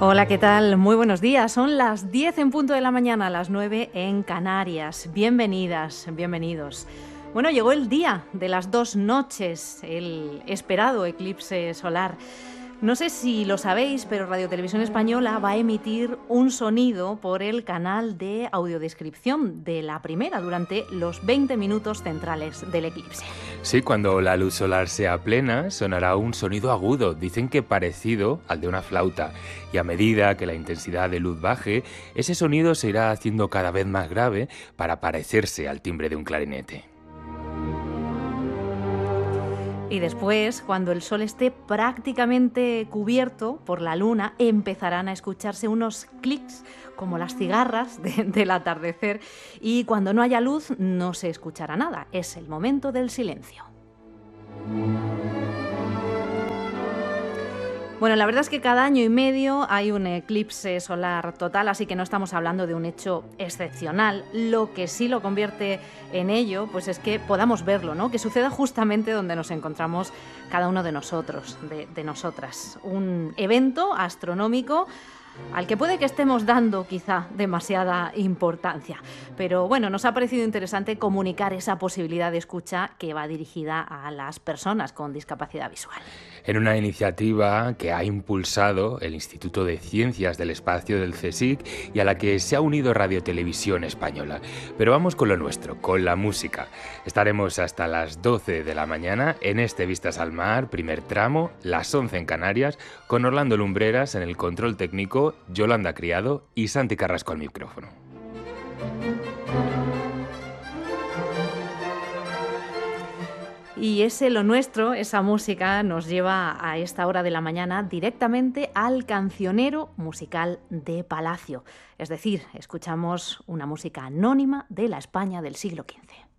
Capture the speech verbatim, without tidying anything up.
Hola, ¿qué tal? Muy buenos días. Son las diez en punto de la mañana, las nueve en Canarias. Bienvenidas, bienvenidos. Bueno, llegó el día de las dos noches, el esperado eclipse solar. No sé si lo sabéis, pero Radio Televisión Española va a emitir un sonido por el canal de audiodescripción de la primera durante los veinte minutos centrales del eclipse. Sí, cuando la luz solar sea plena, sonará un sonido agudo, dicen que parecido al de una flauta. Y a medida que la intensidad de luz baje, ese sonido se irá haciendo cada vez más grave para parecerse al timbre de un clarinete. Y después, cuando el sol esté prácticamente cubierto por la luna, empezarán a escucharse unos clics como las cigarras de, del atardecer. Y cuando no haya luz, no se escuchará nada. Es el momento del silencio. Bueno, la verdad es que cada año y medio hay un eclipse solar total, así que no estamos hablando de un hecho excepcional. Lo que sí lo convierte en ello, pues es que podamos verlo, ¿no? Que suceda justamente donde nos encontramos cada uno de nosotros, de, de nosotras. Un evento astronómico al que puede que estemos dando quizá demasiada importancia. Pero bueno, nos ha parecido interesante comunicar esa posibilidad de escucha que va dirigida a las personas con discapacidad visual. En una iniciativa que ha impulsado el Instituto de Ciencias del Espacio del CSIC y a la que se ha unido Radio Televisión Española. Pero vamos con lo nuestro, con la música. Estaremos hasta las doce de la mañana en este Vistas al Mar, primer tramo, las once en Canarias, con Orlando Lumbreras en el control técnico, Yolanda Criado y Santi Carrasco al micrófono. Y ese lo nuestro, esa música, nos lleva a esta hora de la mañana directamente al cancionero musical de Palacio. Es decir, escuchamos una música anónima de la España del siglo quince.